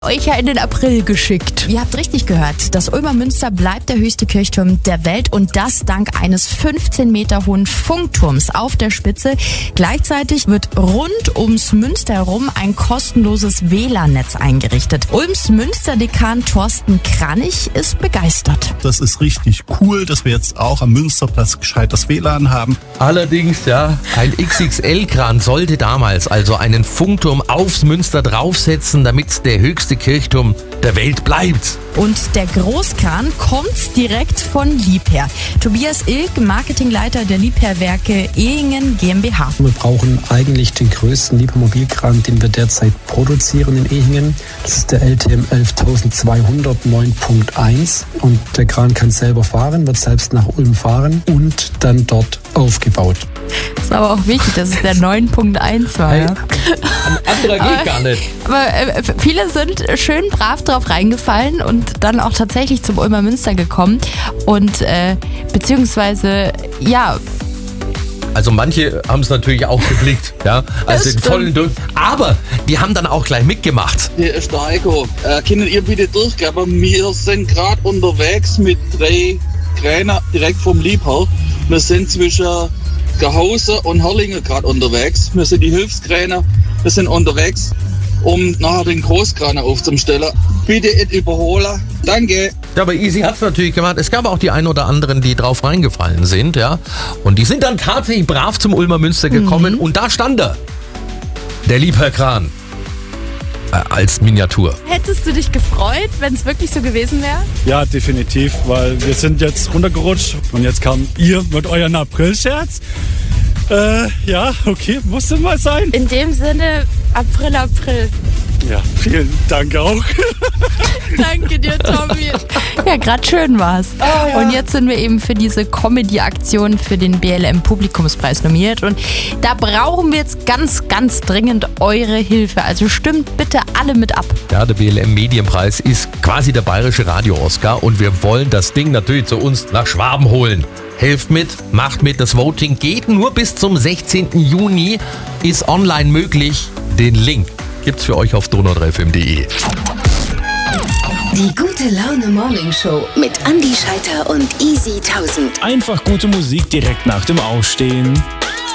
euch ja in den April geschickt. Ihr habt richtig gehört, das Ulmer Münster bleibt der höchste Kirchturm der Welt und das dank eines 15 Meter hohen Funkturms auf der Spitze. Gleichzeitig wird rund ums Münster herum ein kostenloses WLAN-Netz eingerichtet. Ulms Münsterdekan Thorsten Kranich ist begeistert. Das ist richtig cool, dass wir jetzt auch am Münsterplatz gescheites WLAN haben. Allerdings, ja, ein XXL-Kran sollte damals also einen Funkturm aufs Münster draufsetzen, damit der höchste Kirchturm der Welt bleibt. Und der Großkran kommt direkt von Liebherr. Tobias Ilk, Marketingleiter der Liebherr-Werke Ehingen GmbH. Wir brauchen eigentlich den größten Liebherr-Mobilkran, den wir derzeit produzieren in Ehingen. Das ist der LTM 11200 9.1 und der Kran kann selber fahren, wird selbst nach Ulm fahren und dann dort aufgebaut. Das ist aber auch wichtig, dass es der 9.1 war. Hey, ein anderer geht gar nicht. Aber viele sind schön brav drauf reingefallen und dann auch tatsächlich zum Ulmer Münster gekommen. Und beziehungsweise, ja. Also manche haben es natürlich auch geblickt, ja, also den vollen durch. Aber die haben dann auch gleich mitgemacht. Hier ist der Heiko. Könnt ihr bitte durchgeben? Wir sind gerade unterwegs mit 3 Kränen direkt vom Liebherr. Wir sind zwischen Gehausen und Herrlingen gerade unterwegs. Wir sind die Hilfskräne. Wir sind unterwegs, um nachher den Großkran aufzustellen. Bitte nicht überholen. Danke. Ja, aber Easy hat es natürlich gemacht. Es gab auch die ein oder anderen, die drauf reingefallen sind, ja. Und die sind dann tatsächlich brav zum Ulmer Münster gekommen und da stand er. Der Liebherr-Kran. Als Miniatur. Hättest du dich gefreut, wenn es wirklich so gewesen wäre? Ja, definitiv, weil wir sind jetzt runtergerutscht und jetzt kam ihr mit euren April-Scherz. Ja, okay, musste mal sein. In dem Sinne, April. Ja, vielen Dank auch. Danke dir, Tommy. Ja, gerade schön war's. Ja. Und jetzt sind wir eben für diese Comedy-Aktion für den BLM-Publikumspreis nominiert. Und da brauchen wir jetzt ganz, ganz dringend eure Hilfe. Also stimmt bitte alle mit ab. Ja, der BLM-Medienpreis ist quasi der bayerische Radio-Oscar und wir wollen das Ding natürlich zu uns nach Schwaben holen. Helft mit, macht mit. Das Voting geht nur bis zum 16. Juni. Ist online möglich. Den Link gibt's für euch auf donau3fm.de. Die gute Laune Morning Show mit Andi Scheiter und Easy 1000. Einfach gute Musik direkt nach dem Aufstehen.